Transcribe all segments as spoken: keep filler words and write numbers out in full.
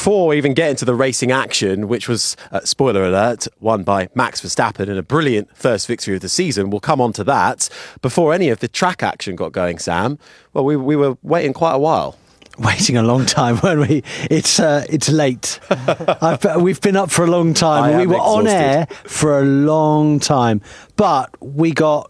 before we even get into the racing action, which was, uh, spoiler alert, won by Max Verstappen in a brilliant first victory of the season, we'll come on to that. Before any of the track action got going, Sam, well, we, we were waiting quite a while. Waiting a long time, weren't we? It's uh, it's late. I've, we've been up for a long time. We were exhausted. on air for a long time, but we got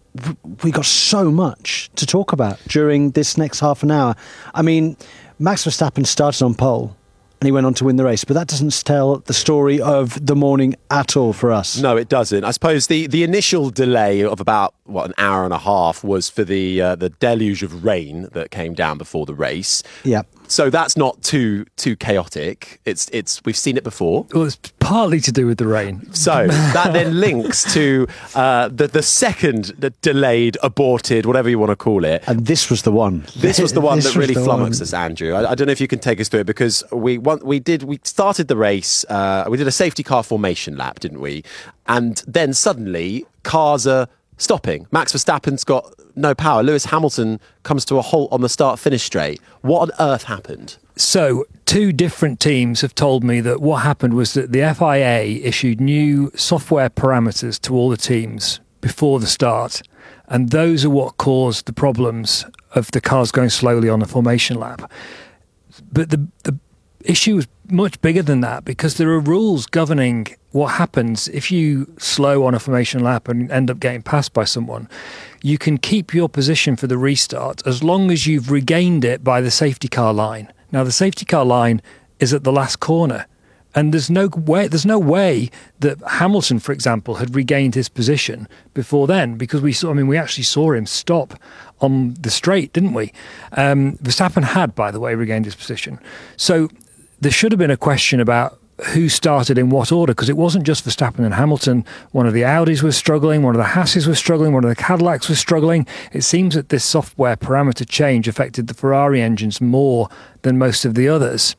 we got so much to talk about during this next half an hour. I mean, Max Verstappen started on pole and he went on to win the race, but that doesn't tell the story of the morning at all for us. No, it doesn't. I suppose the, the initial delay of about, what, an hour and a half was for the uh, the deluge of rain that came down before the race. Yeah. So that's not too too chaotic. It's it's we've seen it before. Well, it's partly to do with the rain. So that then links to uh, the the second the delayed, aborted, whatever you want to call it. And this was the one. This was the one This that really was the flummoxed one. us, Andrew. I, I don't know if you can take us through it, because we want, we did we started the race. Uh, we did a safety car formation lap, didn't we? And then suddenly cars are stopping. Max Verstappen's got no power. Lewis Hamilton comes to a halt on the start-finish straight. What on earth happened? So, two different teams have told me that what happened was that the F I A issued new software parameters to all the teams before the start, and those are what caused the problems of the cars going slowly on the formation lap. But the the issue is much bigger than that, because there are rules governing what happens if you slow on a formation lap and end up getting passed by someone. You can keep your position for the restart as long as you've regained it by the safety car line. Now, the safety car line is at the last corner, and there's no way there's no way that Hamilton, for example, had regained his position before then, because we saw I mean we actually saw him stop on the straight, didn't we? Um, Verstappen had, by the way, regained his position. So there should have been a question about who started in what order, because it wasn't just Verstappen and Hamilton. One of the Audis was struggling, one of the Hasses was struggling, one of the Cadillacs was struggling. It seems that this software parameter change affected the Ferrari engines more than most of the others.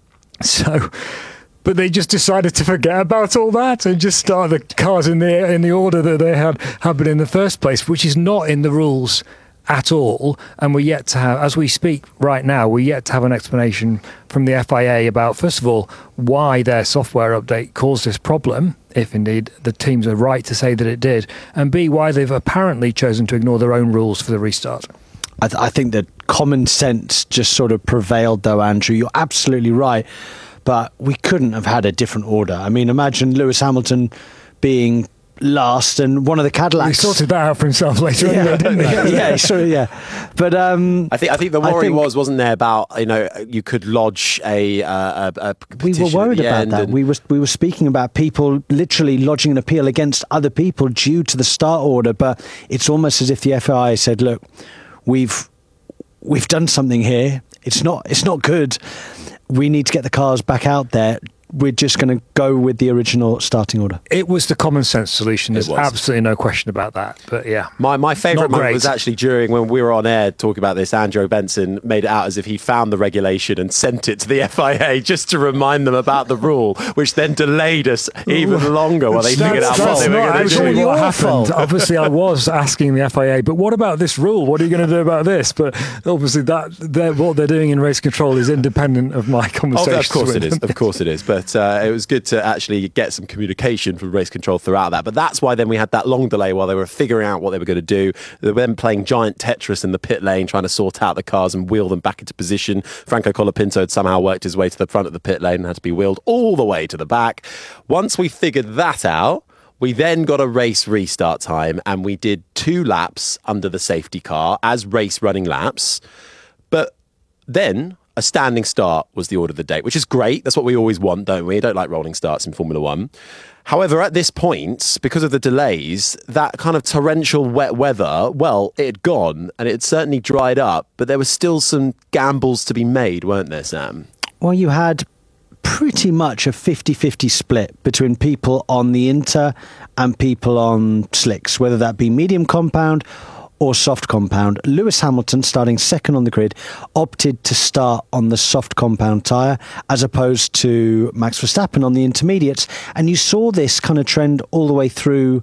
So, but they just decided to forget about all that and just start the cars in the in the order that they had had been in the first place, which is not in the rules at all. And we're yet to have, as we speak right now, we're yet to have an explanation from the F I A about, first of all, why their software update caused this problem, if indeed the teams are right to say that it did, and B, why they've apparently chosen to ignore their own rules for the restart. I, th- I think that common sense just sort of prevailed, though, Andrew. You're absolutely right. But we couldn't have had a different order. I mean, imagine Lewis Hamilton being last and one of the Cadillacs. He sorted that out for himself later yeah. anyway, didn't he? yeah, sure, yeah. But um, I think I think the worry think was, wasn't there, about, you know, you could lodge a, uh, a, a we petition were worried at the about end that. and- We were we were speaking about people literally lodging an appeal against other people due to the start order. But it's almost as if the F I A said, "Look, we've we've done something here. It's not it's not good. We need to get the cars back out there. We're just going to go with the original starting order." It was the common sense solution. There's was. absolutely no question about that. But yeah. My my favourite Not moment great. was actually during when we were on air talking about this. Andrew Benson made it out as if he found the regulation and sent it to the F I A just to remind them about the rule, which then delayed us even longer while they That's- figured out what that's they were not going to actually do. your what fault. happened. Obviously, I was asking the F I A, but what about this rule? What are you going to do about this? But obviously, that they're, what they're doing in race control is independent of my Oh, conversation. of course it is. Of course it is. But uh, it was good to actually get some communication from race control throughout that. But that's why then we had that long delay while they were figuring out what they were going to do. They were then playing giant Tetris in the pit lane, trying to sort out the cars and wheel them back into position. Franco Colapinto had somehow worked his way to the front of the pit lane and had to be wheeled all the way to the back. Once we figured that out, we then got a race restart time, and we did two laps under the safety car as race running laps. But then a standing start was the order of the day, which is great. That's what we always want, don't we? We don't like rolling starts in Formula One. However, at this point, because of the delays, that kind of torrential wet weather, well, it had gone and it had certainly dried up, but there were still some gambles to be made, weren't there, Sam? Well, you had pretty much a fifty-fifty split between people on the Inter and people on slicks, whether that be medium compound or soft compound. Lewis Hamilton, starting second on the grid, opted to start on the soft compound tyre as opposed to Max Verstappen on the intermediates. And you saw this kind of trend all the way through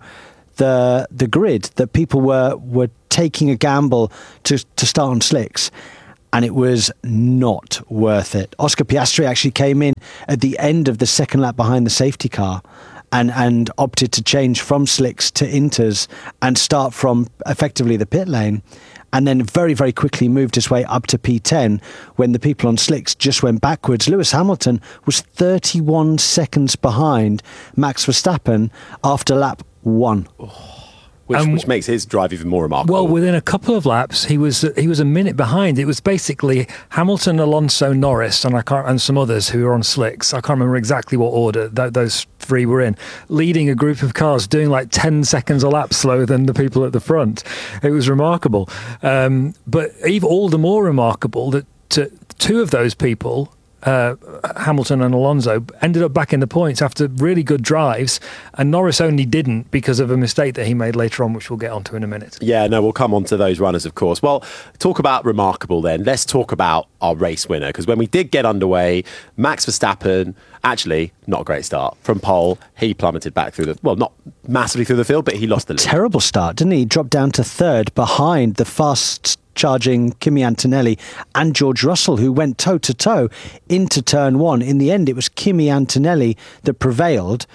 the the grid, that people were were taking a gamble to to start on slicks. and it was not worth it. Oscar Piastri actually came in at the end of the second lap behind the safety car and, and opted to change from slicks to inters and start from effectively the pit lane, and then very, very quickly moved his way up to P ten when the people on slicks just went backwards. Lewis Hamilton was thirty-one seconds behind Max Verstappen after lap one. Oh. Which, Um, which makes his drive even more remarkable. Well, within a couple of laps, he was he was a minute behind. It was basically Hamilton, Alonso, Norris, and I can't and some others who were on slicks. I can't remember exactly what order th- those three were in, leading a group of cars doing like ten seconds a lap slower than the people at the front. It was remarkable, um, but even all the more remarkable that t- two of those people. Uh, Hamilton and Alonso ended up back in the points after really good drives, and Norris only didn't because of a mistake that he made later on, which we'll get onto in a minute. Yeah, no, we'll come on to those runners, of course. Well, talk about remarkable then. Let's talk about our race winner, because when we did get underway, Max Verstappen, actually, not a great start. From pole, he plummeted back through the, well, not massively through the field, but he lost the lead. Terrible start, didn't he? He dropped down to third behind the fast charging Kimi Antonelli and George Russell, who went toe-to-toe into turn one. In the end, it was Kimi Antonelli that prevailed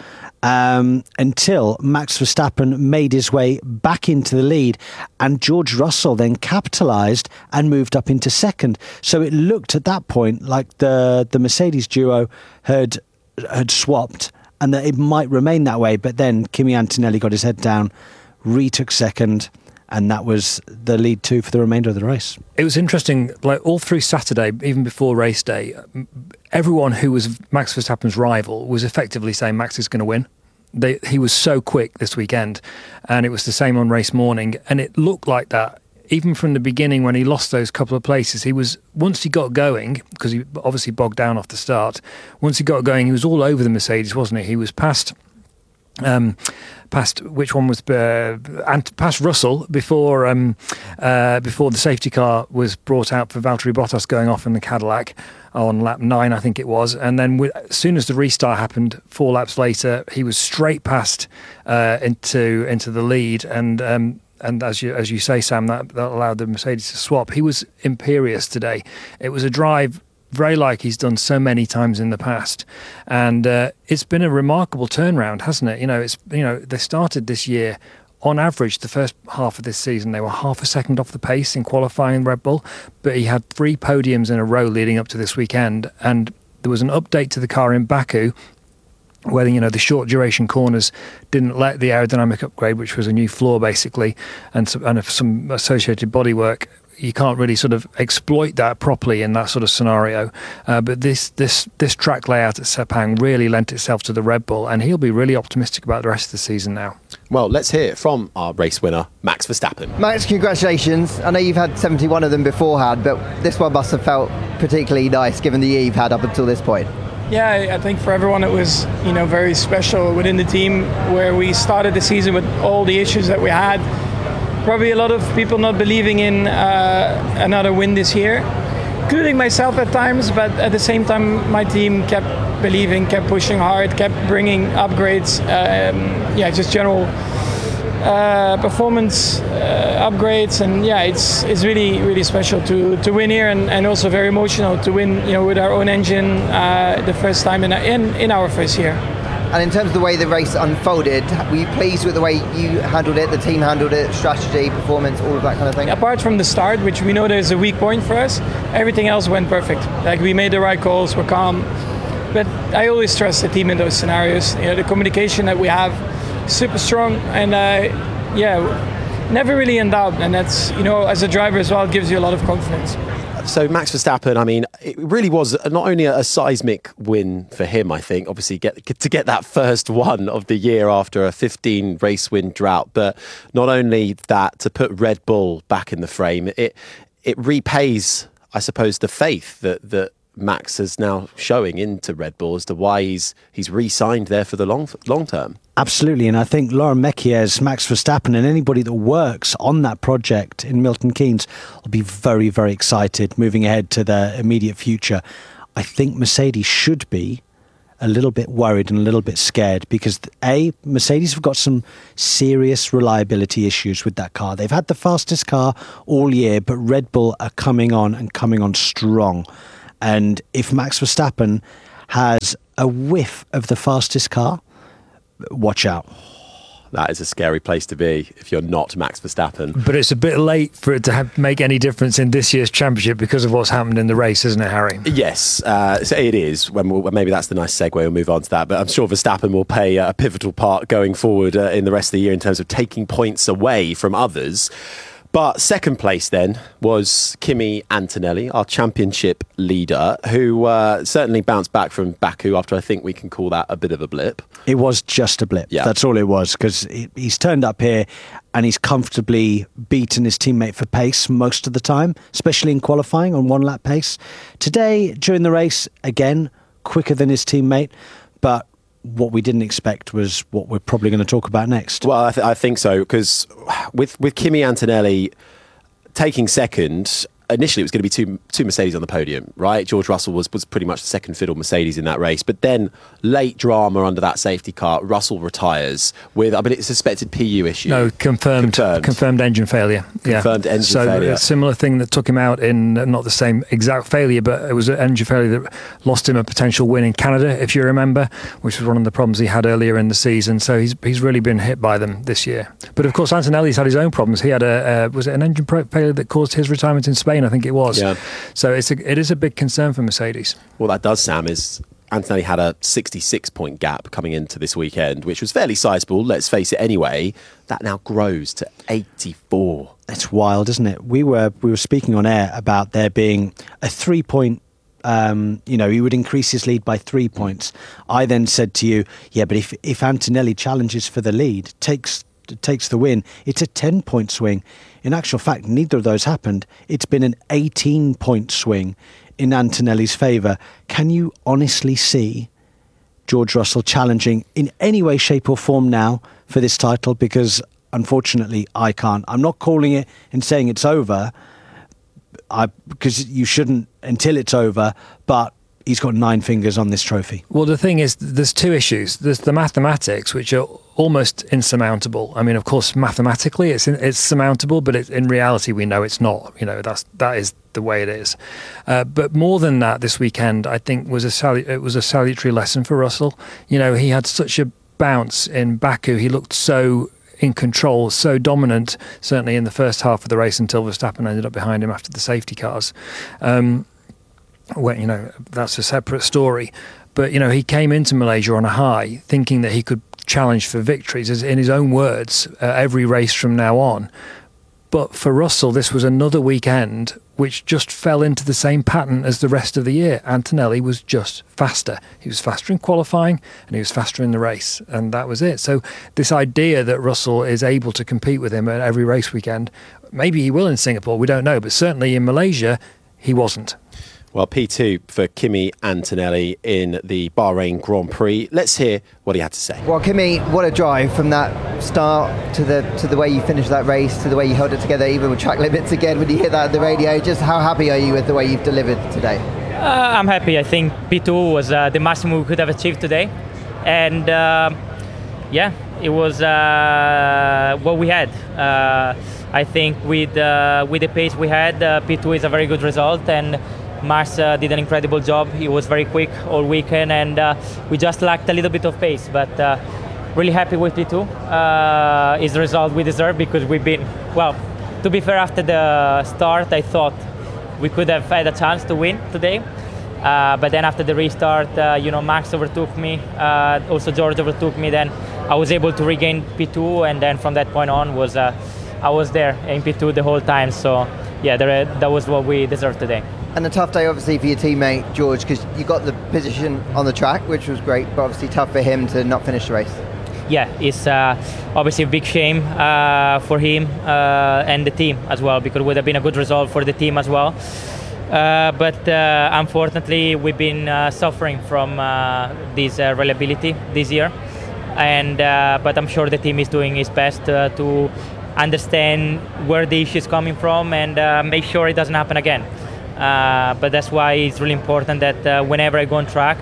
um, until Max Verstappen made his way back into the lead, and George Russell then capitalised and moved up into second. So it looked at that point like the, the Mercedes duo had had swapped and that it might remain that way, but then Kimi Antonelli got his head down, retook second, and that was the lead two for the remainder of the race. It was interesting, like all through Saturday, even before race day, everyone who was Max Verstappen's rival was effectively saying Max is going to win. They, he was so quick this weekend, and it was the same on race morning, and it looked like that even from the beginning when he lost those couple of places. He was, once he got going, because he obviously bogged down off the start, once he got going, he was all over the Mercedes, wasn't he? He was past... Um, past which one was uh, and past Russell before um, uh, before the safety car was brought out for Valtteri Bottas going off in the Cadillac on lap nine, I think it was, and then with, as soon as the restart happened, four laps later, he was straight past uh, into into the lead, and um, and as you as you say, Sam, that, that allowed the Mercedes to swap. He was imperious today. It was a drive very like he's done so many times in the past, and uh, it's been a remarkable turnaround, hasn't it? You know, it's you know they started this year on average the first half of this season they were half a second off the pace in qualifying Red Bull, but he had three podiums in a row leading up to this weekend, and there was an update to the car in Baku where, you know, the short duration corners didn't let the aerodynamic upgrade, which was a new floor basically, and some, and some associated bodywork. You can't really sort of exploit that properly in that sort of scenario. Uh, but this this this track layout at Sepang really lent itself to the Red Bull, and he'll be really optimistic about the rest of the season now. Well, let's hear from our race winner, Max Verstappen. Max, congratulations. I know you've had seventy-one of them beforehand, but this one must have felt particularly nice given the year you've had up until this point. Yeah, I think for everyone it was, you know, very special within the team, where we started the season with all the issues that we had. Probably a lot of people not believing in uh, another win this year, including myself at times, but at the same time my team kept believing, kept pushing hard, kept bringing upgrades, um, yeah, just general uh, performance uh, upgrades, and yeah, it's it's really really special to to win here, and, and also very emotional to win, you know, with our own engine uh, the first time in, in in our first year. And in terms of the way the race unfolded, were you pleased with the way you handled it, the team handled it, strategy, performance, all of that kind of thing? Apart from the start, which we know there's a weak point for us, everything else went perfect. Like, we made the right calls, we're calm. But I always trust the team in those scenarios. You know, the communication that we have, super strong, and uh, yeah, never really in doubt. And that's, you know, as a driver as well, it gives you a lot of confidence. So Max Verstappen, I mean, it really was not only a, a seismic win for him, I think, obviously get, get to get that first one of the year after a fifteen race win drought, but not only that, to put Red Bull back in the frame, it it repays, I suppose, the faith that that Max is now showing into Red Bull as to why he's he's re-signed there for the long long term. Absolutely, and I think Laurent Mekies, Max Verstappen, and anybody that works on that project in Milton Keynes will be very, very excited moving ahead to the immediate future. I think Mercedes should be a little bit worried and a little bit scared because, A, Mercedes have got some serious reliability issues with that car. They've had the fastest car all year, but Red Bull are coming on and coming on strong. And if Max Verstappen has a whiff of the fastest car, watch out. That is a scary place to be if you're not Max Verstappen. But it's a bit late for it to have, make any difference in this year's championship because of what's happened in the race, isn't it, Harry? Yes, uh, so it is. When we'll, maybe that's the nice segue. We'll move on to that. But I'm sure Verstappen will play a pivotal part going forward uh, in the rest of the year in terms of taking points away from others. But second place then was Kimi Antonelli, our championship leader, who uh, certainly bounced back from Baku after I think we can call that a bit of a blip. It was just a blip. Yeah. That's all it was, because he's turned up here and he's comfortably beaten his teammate for pace most of the time, especially in qualifying on one lap pace. Today, during the race, again, quicker than his teammate, but what we didn't expect was what we're probably going to talk about next. Well, I, th- I think so, because with, with Kimi Antonelli taking second, initially it was going to be two two Mercedes on the podium, right? George Russell was, was pretty much the second fiddle Mercedes in that race. But then late drama under that safety car, Russell retires with, I mean, it's a suspected P U issue. No, confirmed confirmed, confirmed engine failure. Confirmed yeah. engine so failure. So a similar thing that took him out in, not the same exact failure, but it was an engine failure that lost him a potential win in Canada, if you remember, which was one of the problems he had earlier in the season. So he's he's really been hit by them this year. But of course, Antonelli's had his own problems. He had a, uh, was it an engine failure that caused his retirement in Spain? I think it was. Yeah. So it's a, it is a big concern for Mercedes. What that does, Sam, is Antonelli had a sixty-six point gap coming into this weekend, which was fairly sizable, let's face it anyway. That now grows to eighty-four. It's wild, isn't it? We were we were speaking on air about there being a three point, um, you know, he would increase his lead by three points. I then said to you, yeah, but if, if Antonelli challenges for the lead, takes takes the win, it's a ten point swing. In actual fact, neither of those happened. It's been an eighteen point swing in Antonelli's favour. Can you honestly see George Russell challenging in any way, shape or form now for this title? Because unfortunately, I can't. I'm not calling it and saying it's over, I, because you shouldn't until it's over, but he's got nine fingers on this trophy. Well, the thing is, there's two issues. There's the mathematics, which are almost insurmountable. I mean, of course, mathematically it's it's surmountable, but it, in reality, we know it's not. You know, that's that is the way it is. Uh, but more than that, this weekend, I think was a salu- it was a salutary lesson for Russell. You know, he had such a bounce in Baku. He looked so in control, so dominant, certainly in the first half of the race until Verstappen ended up behind him after the safety cars. Um, Well, you know, that's a separate story. But, you know, he came into Malaysia on a high, thinking that he could challenge for victories, as in his own words, uh, every race from now on. But for Russell, this was another weekend which just fell into the same pattern as the rest of the year. Antonelli was just faster. He was faster in qualifying and he was faster in the race. And that was it. So this idea that Russell is able to compete with him at every race weekend, maybe he will in Singapore, we don't know. But certainly in Malaysia, he wasn't. Well, P two for Kimi Antonelli in the Bahrain Grand Prix. Let's hear what he had to say. Well, Kimi, what a drive from that start to the to the way you finished that race, to the way you held it together, even with track limits again when you hear that on the radio. Just how happy are you with the way you've delivered today? Uh, I'm happy. I think P two was uh, the maximum we could have achieved today. And uh, yeah, it was uh, what we had. Uh, I think with, uh, with the pace we had, uh, P two is a very good result. And Mars uh, did an incredible job. He was very quick all weekend, and uh, we just lacked a little bit of pace. But uh, really happy with P two. Uh, is the result we deserve because we've been, well, to be fair, after the start, I thought we could have had a chance to win today. Uh, but then after the restart, uh, you know, Max overtook me. Uh, also, George overtook me. Then I was able to regain P two, and then from that point on, was uh, I was there in P two the whole time. So yeah, there, that was what we deserved today. And a tough day, obviously, for your teammate, George, because you got the position on the track, which was great, but obviously tough for him to not finish the race. Yeah, it's uh, obviously a big shame uh, for him uh, and the team as well, because it would have been a good result for the team as well. Uh, but uh, unfortunately, we've been uh, suffering from uh, this uh, reliability this year. And uh, but I'm sure the team is doing its best uh, to understand where the issue is coming from and uh, make sure it doesn't happen again. Uh, but that's why it's really important that uh, whenever I go on track,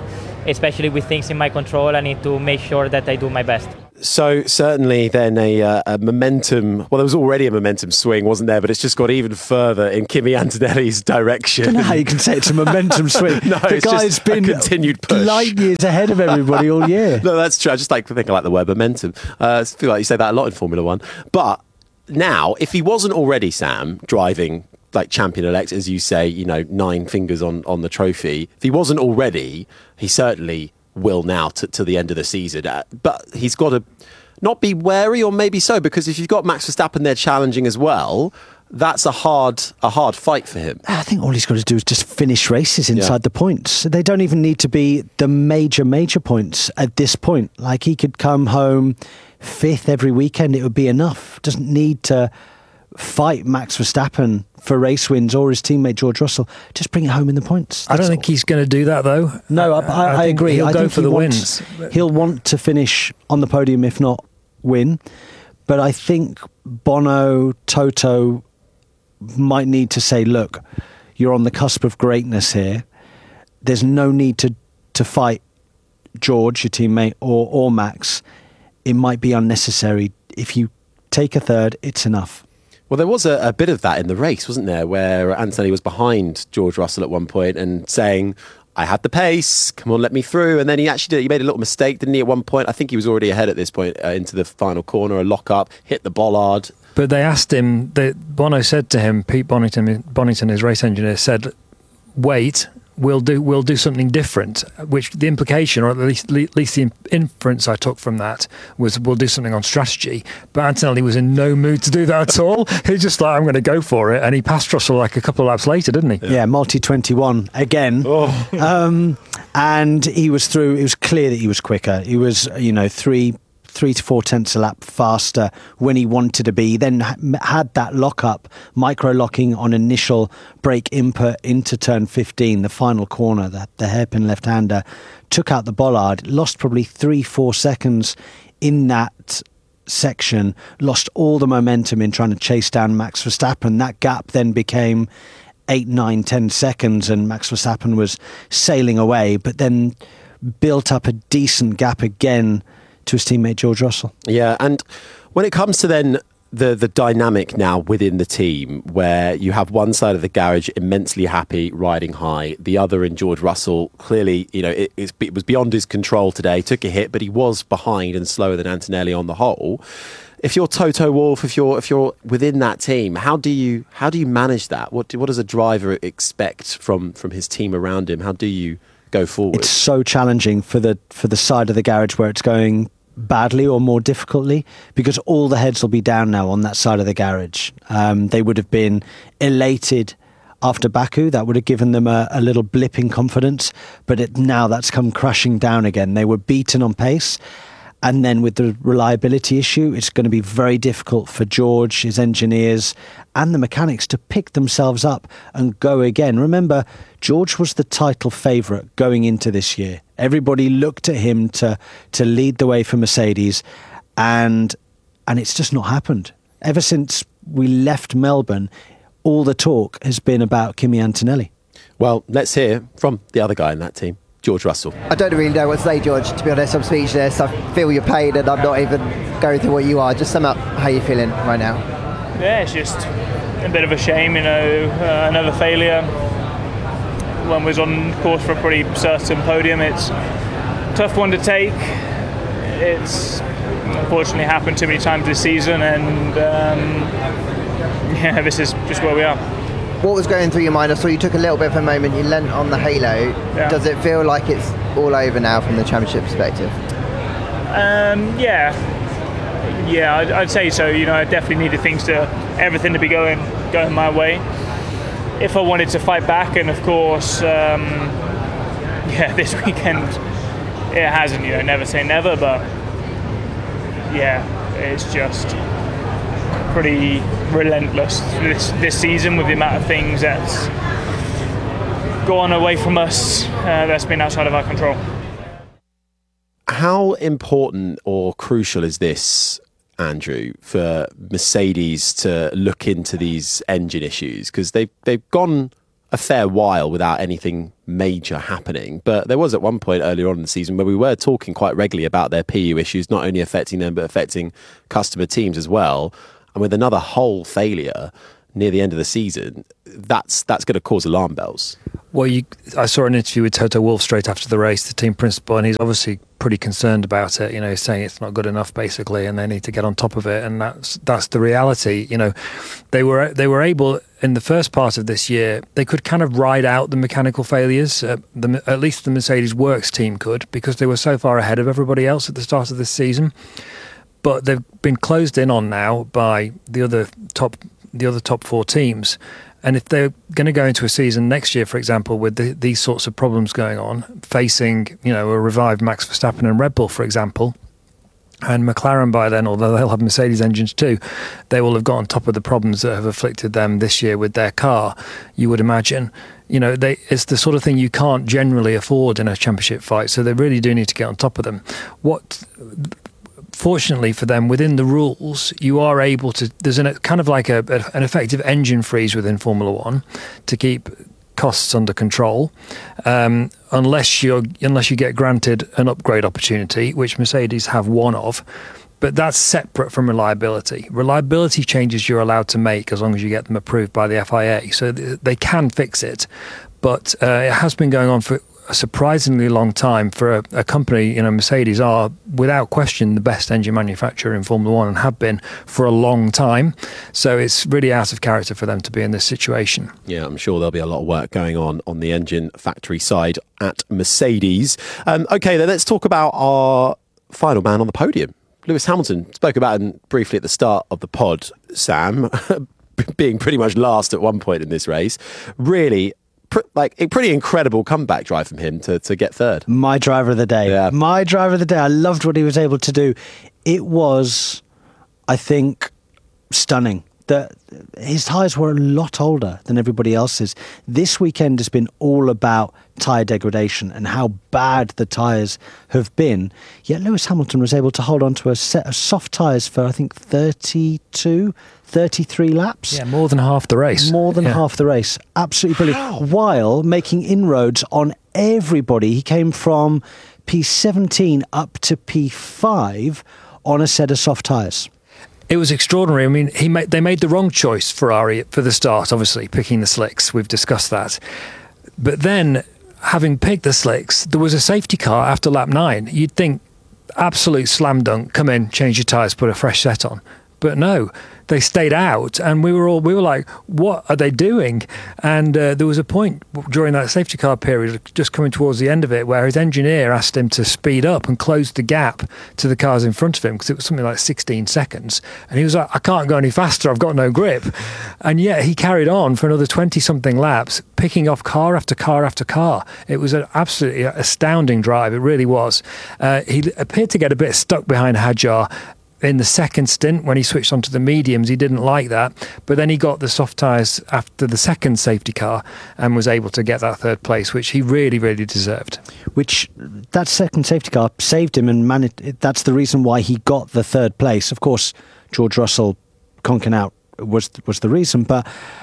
especially with things in my control, I need to make sure that I do my best. So certainly then a, uh, a momentum, well, there was already a momentum swing, wasn't there? But it's just got even further in Kimi Antonelli's direction. I don't know how you can say it's a momentum swing. No, the it's guy's just been a continued push. light years ahead of everybody all year. No, that's true. I just like to think I like the word momentum. Uh, I feel like you say that a lot in Formula One. But now, if he wasn't already, Sam, driving like champion-elect, as you say, you know, nine fingers on, on the trophy, if he wasn't already, he certainly will now to, to the end of the season. Uh, but he's got to not be wary, or maybe so, because if you've got Max Verstappen there challenging as well, that's a hard a hard fight for him. I think all he's got to do is just finish races inside Yeah. the points. They don't even need to be the major, major points at this point. Like, he could come home fifth every weekend, it would be enough. Doesn't need to fight Max Verstappen for race wins or his teammate George Russell. Just bring it home in the points. I don't That's think all. he's going to do that, though. No, I, I, I think agree. He'll I go think for he the wants, wins. He'll want to finish on the podium, if not win. But I think Bono, Toto might need to say, look, you're on the cusp of greatness here. There's no need to, to fight George, your teammate, or, or Max. It might be unnecessary. If you take a third, it's enough. Well, there was a, a bit of that in the race, wasn't there, where Antonelli was behind George Russell at one point and saying, I had the pace, come on, let me through. And then he actually did, he made a little mistake, didn't he, at one point? I think he was already ahead at this point uh, into the final corner, a lock-up, hit the bollard. But they asked him, they, Bono said to him, Pete Bonington, Bonington, his race engineer, said, wait, we'll do we'll do something different, which the implication, or at least, at least the inference I took from that, was we'll do something on strategy. But Antonelli was in no mood to do that at all. He was just like, I'm going to go for it. And he passed Russell like a couple of laps later, didn't he? Yeah, yeah multi twenty-one again. Oh. um, and he was through, it was clear that he was quicker. He was, you know, three three to four tenths a lap faster when he wanted to be. He then had that lock-up, micro-locking on initial brake input into turn fifteen, the final corner, the, the hairpin left-hander, took out the bollard, lost probably three, four seconds in that section, lost all the momentum in trying to chase down Max Verstappen. That gap then became eight, nine, ten seconds, and Max Verstappen was sailing away, but then built up a decent gap again to his teammate George Russell. Yeah, and when it comes to then the the dynamic now within the team, where you have one side of the garage immensely happy, riding high, the other in George Russell, clearly, you know, it, it was beyond his control today, took a hit, but he was behind and slower than Antonelli on the whole. If you're Toto Wolff, if you're if you're within that team, how do you how do you manage that? What do, what does a driver expect from from his team around him? How do you go forward? It's so challenging for the for the side of the garage where it's going badly or more difficultly, because all the heads will be down now on that side of the garage. Um, they would have been elated after Baku. That would have given them a, a little blip in confidence, but it, now that's come crashing down again. They were beaten on pace, and then with the reliability issue, it's going to be very difficult for George, his engineers, and the mechanics to pick themselves up and go again. Remember, George was the title favourite going into this year. Everybody looked at him to to lead the way for Mercedes, and and it's just not happened. Ever since we left Melbourne, all the talk has been about Kimi Antonelli. Well, let's hear from the other guy in that team, George Russell. I don't really know what to say, George. To be honest, I'm speechless. I feel your pain, and I'm not even going through what you are. Just sum up how you're feeling right now. Yeah, it's just a bit of a shame, you know, uh, another failure. One was on course for a pretty certain podium. It's a tough one to take. It's unfortunately happened too many times this season, and um, yeah, this is just where we are. What was going through your mind? I saw you took a little bit of a moment, you leant on the halo. Yeah. Does it feel like it's all over now from the championship perspective? Um, yeah, yeah, I'd, I'd say so. You know, I definitely needed things to, everything to be going going my way if I wanted to fight back, and of course, um, yeah, this weekend it hasn't. You know, never say never, but yeah, it's just pretty relentless this this season with the amount of things that's gone away from us uh, that's been outside of our control. How important or crucial is this, Andrew, for Mercedes to look into these engine issues? Because they've, they've gone a fair while without anything major happening. But there was at one point earlier on in the season where we were talking quite regularly about their P U issues, not only affecting them, but affecting customer teams as well. And with another whole failure near the end of the season, that's that's going to cause alarm bells. Well, you, I saw an interview with Toto Wolff straight after the race, the team principal, and he's obviously pretty concerned about it. You know, he's saying it's not good enough, basically, and they need to get on top of it. And that's that's the reality. You know, they were they were able in the first part of this year, they could kind of ride out the mechanical failures. Uh, the, at least the Mercedes Works team could, because they were so far ahead of everybody else at the start of this season. But they've been closed in on now by the other top the other top four teams. And if they're going to go into a season next year, for example, with the, these sorts of problems going on, facing, you know, a revived Max Verstappen and Red Bull, for example, and McLaren by then, although they'll have Mercedes engines too, they will have got on top of the problems that have afflicted them this year with their car, you would imagine. You know, they, it's the sort of thing you can't generally afford in a championship fight, so they really do need to get on top of them. What... Fortunately for them, within the rules, you are able to. There's an, kind of like a, an effective engine freeze within Formula One to keep costs under control, um, unless you unless you get granted an upgrade opportunity, which Mercedes have one of. But that's separate from reliability. Reliability changes you're allowed to make as long as you get them approved by the F I A, so th- they can fix it. But uh, it has been going on for a surprisingly long time for a, a company. You know, Mercedes are without question the best engine manufacturer in Formula One and have been for a long time. So it's really out of character for them to be in this situation. Yeah, I'm sure there'll be a lot of work going on on the engine factory side at Mercedes. Um, okay, then let's talk about our final man on the podium. Lewis Hamilton. Spoke about him briefly at the start of the pod, Sam, being pretty much last at one point in this race. Really, pr- like a pretty incredible comeback drive from him to, to get third. My driver of the day. Yeah. My driver of the day. I loved what he was able to do. It was, I think, stunning. The, his tyres were a lot older than everybody else's. This weekend has been all about tyre degradation and how bad the tyres have been. Yet Lewis Hamilton was able to hold on to a set of soft tyres for, I think, thirty-two, thirty-three laps. Yeah, more than half the race. More than yeah. half the race. Absolutely brilliant. While making inroads on everybody. He came from P seventeen up to P five on a set of soft tyres. It was extraordinary. I mean, he made, they made the wrong choice, Ferrari, for the start, obviously, picking the slicks. We've discussed that. But then, having picked the slicks, there was a safety car after lap nine. You'd think, absolute slam dunk, come in, change your tyres, put a fresh set on. But no, they stayed out, and we were all we were like, what are they doing? And uh, there was a point during that safety car period, just coming towards the end of it, where his engineer asked him to speed up and close the gap to the cars in front of him, because it was something like sixteen seconds. And he was like, I can't go any faster, I've got no grip. And yet he carried on for another twenty-something laps, picking off car after car after car. It was an absolutely astounding drive, it really was. Uh, he appeared to get a bit stuck behind Hadjar in the second stint when he switched onto the mediums. He didn't like that, but then he got the soft tyres after the second safety car and was able to get that third place, which he really, really deserved. Which, that second safety car saved him, and managed, that's the reason why he got the third place. Of course, George Russell conking out was was the reason, but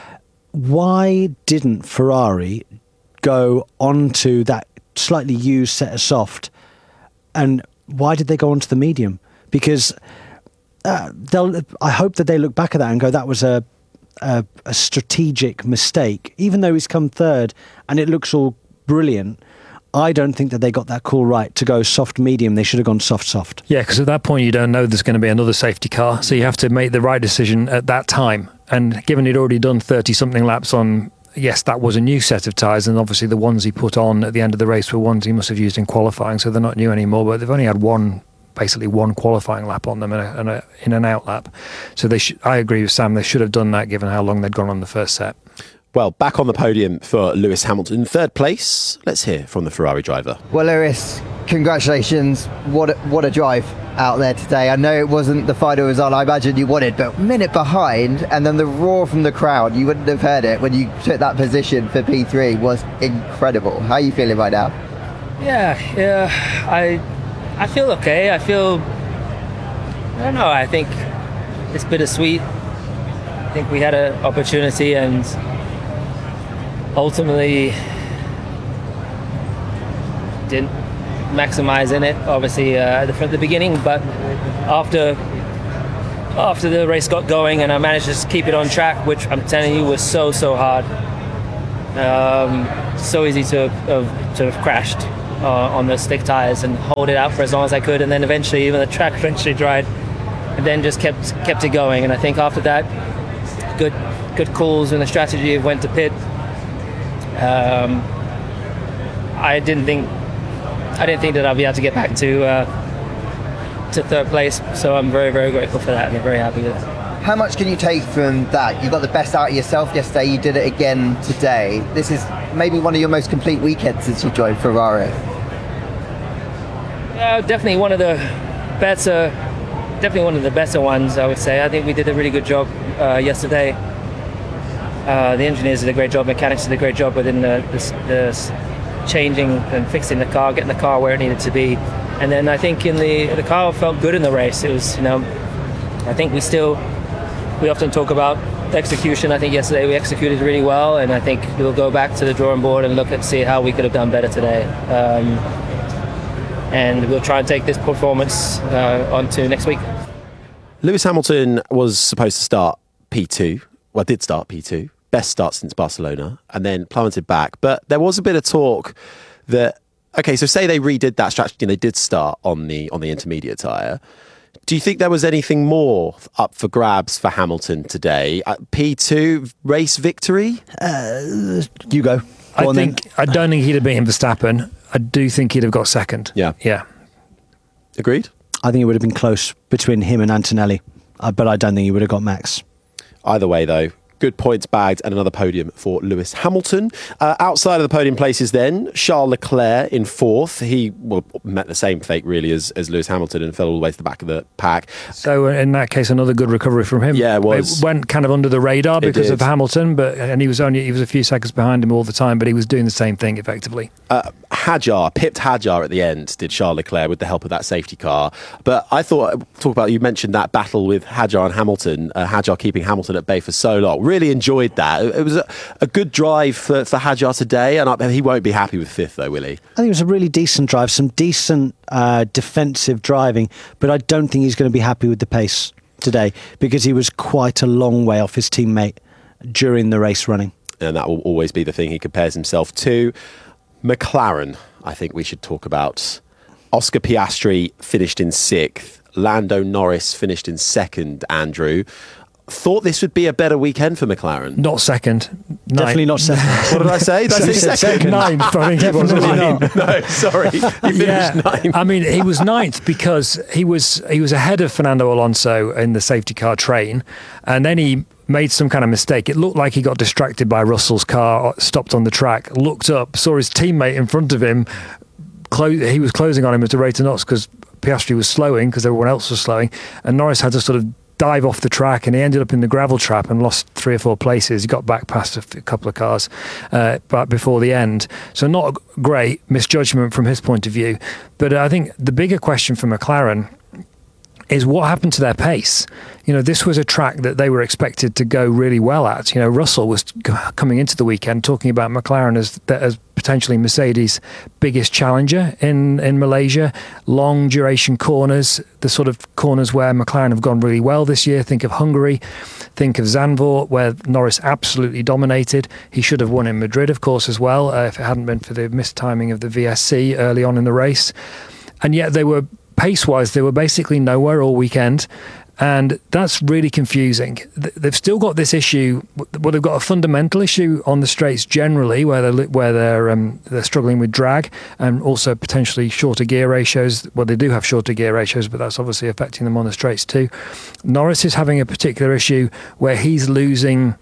why didn't Ferrari go onto that slightly used set of soft, and why did they go onto the medium? Because uh, they'll. I hope that they look back at that and go, that was a, a a strategic mistake. Even though he's come third and it looks all brilliant, I don't think that they got that call right to go soft medium. They should have gone soft soft. Yeah, because at that point you don't know there's going to be another safety car, so you have to make the right decision at that time. And given he'd already done thirty something laps on, yes, that was a new set of tyres, and obviously the ones he put on at the end of the race were ones he must have used in qualifying, so they're not new anymore. But they've only had one. Basically one qualifying lap on them and a, and a in and out lap. So they sh- I agree with Sam, they should have done that given how long they'd gone on the first set. Well, back on the podium for Lewis Hamilton. Third place, let's hear from the Ferrari driver. Well, Lewis, congratulations. What a, what a drive out there today. I know it wasn't the final result I imagine you wanted, but a minute behind, and then the roar from the crowd, you wouldn't have heard it when you took that position for P three, was incredible. How are you feeling right now? Yeah, yeah, I... I feel okay. I feel, I don't know, I think it's bittersweet. I think we had an opportunity and ultimately didn't maximize in it, obviously, uh, at the, from the beginning, but after after the race got going and I managed to just keep it on track, which I'm telling you was so, so hard. Um, so easy to have, to have crashed uh, on the slick tires and hold it out for as long as I could, and then eventually even the track eventually dried, and then just kept kept it going. And I think after that, good good calls and the strategy went to pit. Um, I didn't think I didn't think that I'd be able to get back to uh, to third place, so I'm very, very grateful for that and I'm very happy with it. How much can you take from that? You got the best out of yourself yesterday, you did it again today. This is maybe one of your most complete weekends since you joined Ferrari. Uh, definitely one of the better, definitely one of the better ones, I would say. I think we did a really good job uh, yesterday. Uh, the engineers did a great job, mechanics did a great job within the, the, the changing and fixing the car, getting the car where it needed to be. And then I think in the the car felt good in the race. It was, you know, I think we still, we often talk about execution. I think yesterday we executed really well, and I think we'll go back to the drawing board and look and see how we could have done better today. Um, and we'll try and take this performance uh, on to next week. Lewis Hamilton was supposed to start P two. Well, did start P two. Best start since Barcelona, and then plummeted back. But there was a bit of talk that, okay, so say they redid that strategy and they did start on the on the intermediate tyre. Do you think there was anything more up for grabs for Hamilton today? Uh, P two race victory? Uh, you go. go I on think then. I don't think he'd have beaten Verstappen. I do think he'd have got second. Yeah. Yeah. Agreed? I think it would have been close between him and Antonelli, uh, but I don't think he would have got Max. Either way, though, good points bagged and another podium for Lewis Hamilton. Uh, outside of the podium places then, Charles Leclerc in fourth. He well, met the same fate really as, as Lewis Hamilton and fell all the way to the back of the pack. So in that case, another good recovery from him. Yeah, it was. It went kind of under the radar because did. of Hamilton, but and he was only he was a few seconds behind him all the time, but he was doing the same thing effectively. Uh, Hadjar, pipped Hadjar at the end, did Charles Leclerc with the help of that safety car. But I thought, talk about, you mentioned that battle with Hadjar and Hamilton, uh, Hadjar keeping Hamilton at bay for so long. Really enjoyed that. It was a, a good drive for, for Hadjar today, and I, he won't be happy with fifth though, will he? I think it was a really decent drive, some decent uh, defensive driving, but I don't think he's going to be happy with the pace today because he was quite a long way off his teammate during the race running. And that will always be the thing he compares himself to. McLaren, I think we should talk about. Oscar Piastri finished in sixth. Lando Norris finished in second, Andrew. Thought this would be a better weekend for McLaren. Not second. Ninth. Definitely not second. What did I say? Did I say second? second. Ninth, I think it was. Definitely Ninth. not. No, sorry. He finished Yeah, ninth. I mean, he was ninth because he was he was ahead of Fernando Alonso in the safety car train, and then he made some kind of mistake. It looked like he got distracted by Russell's car, stopped on the track, looked up, saw his teammate in front of him. Clo- he was closing on him at a rate of knots because Piastri was slowing because everyone else was slowing, and Norris had to sort of dive off the track, and he ended up in the gravel trap and lost three or four places. He got back past a, f- a couple of cars uh, but before the end. So not a great misjudgment from his point of view. But I think the bigger question for McLaren is what happened to their pace. You know, this was a track that they were expected to go really well at. You know, Russell was g- coming into the weekend talking about McLaren as as potentially Mercedes' biggest challenger in, in Malaysia. Long duration corners, the sort of corners where McLaren have gone really well this year. Think of Hungary, think of Zandvoort, where Norris absolutely dominated. He should have won in Madrid, of course, as well, uh, if it hadn't been for the mistiming of the V S C early on in the race. And yet they were, pace-wise, they were basically nowhere all weekend, and that's really confusing. They've still got this issue. Well, they've got a fundamental issue on the straights generally, where they're where they're um, they're struggling with drag and also potentially shorter gear ratios. Well, they do have shorter gear ratios, but that's obviously affecting them on the straights too. Norris is having a particular issue where he's losing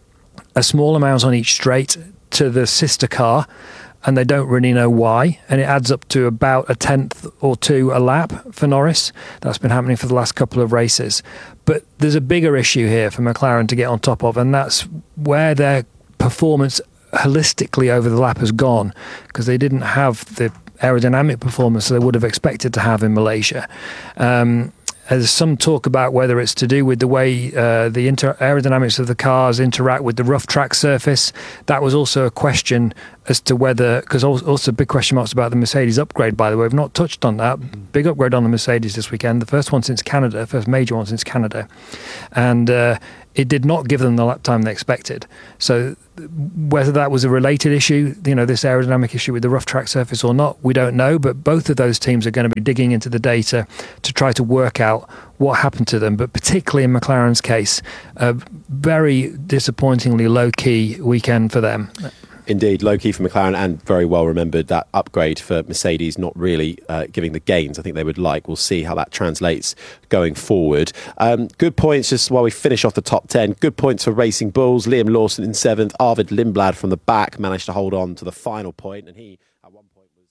a small amount on each straight to the sister car, and they don't really know why, and it adds up to about a tenth or two a lap for Norris. That's been happening for the last couple of races. But there's a bigger issue here for McLaren to get on top of, and that's where their performance holistically over the lap has gone, because they didn't have the aerodynamic performance they would have expected to have in Malaysia. Um, there's some talk about whether it's to do with the way uh, the inter- aerodynamics of the cars interact with the rough track surface. That was also a question as to whether, because also big question marks about the Mercedes upgrade, by the way. We've not touched on that. Big upgrade on the Mercedes this weekend, the first one since Canada, first major one since Canada. And uh, it did not give them the lap time they expected. So whether that was a related issue, you know, this aerodynamic issue with the rough track surface or not, we don't know. But both of those teams are going to be digging into the data to try to work out what happened to them. But particularly in McLaren's case, a very disappointingly low-key weekend for them. Indeed, low-key for McLaren, and very well remembered that upgrade for Mercedes not really uh, giving the gains I think they would like. We'll see how that translates going forward. Um, good points, just while we finish off the top ten. Good points for Racing Bulls. Liam Lawson in seventh. Arvid Lindblad from the back managed to hold on to the final point, and he at one point was...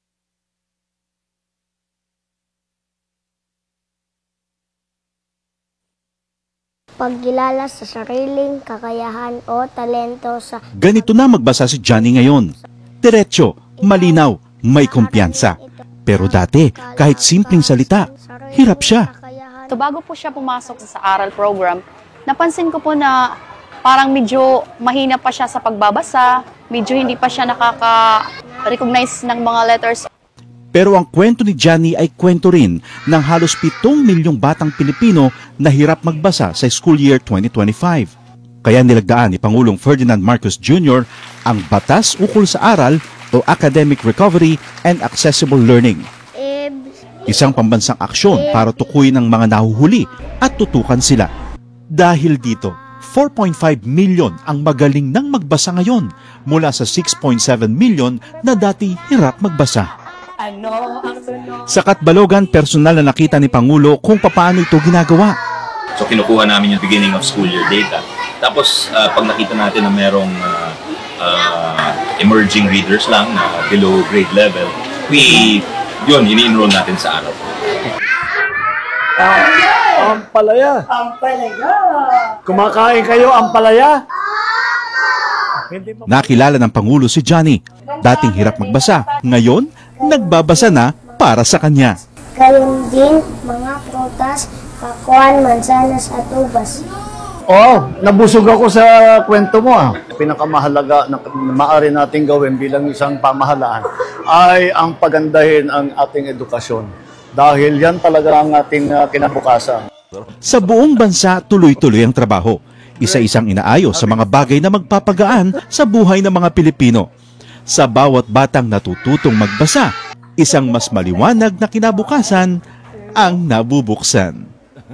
Pagkilala sa sariling kakayahan o talento sa... Ganito na magbasa si Johnny ngayon. Diretso, malinaw, may kumpiyansa. Pero dati, kahit simpleng salita, hirap siya. So bago po siya pumasok sa aral program, napansin ko po na parang medyo mahina pa siya sa pagbabasa, medyo hindi pa siya nakaka-recognize ng mga letters. Pero ang kwento ni Johnny ay kwento rin ng halos pitong milyong batang Pilipino na hirap magbasa sa school year twenty twenty-five. Kaya nilagdaan ni Pangulong Ferdinand Marcos Junior ang Batas Ukol sa Aral o Academic Recovery and Accessible Learning. Isang pambansang aksyon para tukuyin ang mga nahuhuli at tutukan sila. Dahil dito, four point five million ang magaling nang magbasa ngayon mula sa six point seven million na dati hirap magbasa. Sa Katbalogan, personal na nakita ni Pangulo kung paano ito ginagawa. So kinukuha namin yung beginning of school year data. Tapos uh, pag nakita natin na merong uh, uh, emerging readers lang na below grade level, we, yun, ini-enroll natin sa araw. Ang palaya. Ang palaya. Kumakain kayo ang palaya? Nakilala ng Pangulo si Johnny. Dating hirap magbasa, ngayon nagbabasa na para sa kanya. Gayon din mga prutas, pakuan, mansanas at ubas. Oo, nabusog ako sa kwento mo. Ah. Pinakamahalaga na maaari natin gawin bilang isang pamahalaan ay ang pagandahin ang ating edukasyon. Dahil yan talaga ang ating uh, kinabukasan. Sa buong bansa, tuloy-tuloy ang trabaho. Isa-isang inaayos sa mga bagay na magpapagaan sa buhay ng mga Pilipino. Sa bawat batang natututong magbasa, isang mas maliwanag na kinabukasan ang nabubuksan.